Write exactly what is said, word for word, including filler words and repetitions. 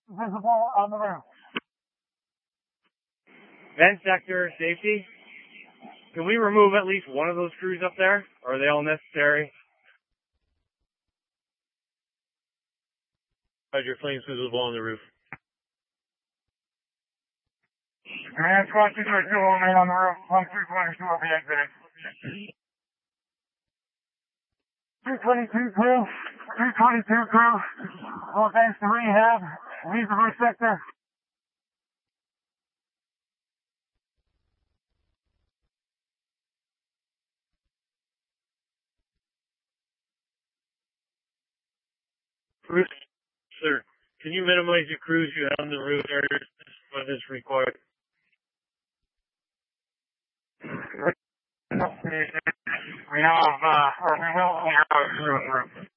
visible on the roof. Vent sector safety. Can we remove at least one of those screws up there? Or are they all necessary? Roger, flames visible on the roof. Command squad two twenty-two will remain on the roof. One three twenty-two will be exiting. two twenty-two crew, two twenty-two crew, will advance to rehab, leave the roof sector. Bruce, sir, can you minimize your crews you have on the roof areas when it's required? We have, uh, or we will, we have a roof.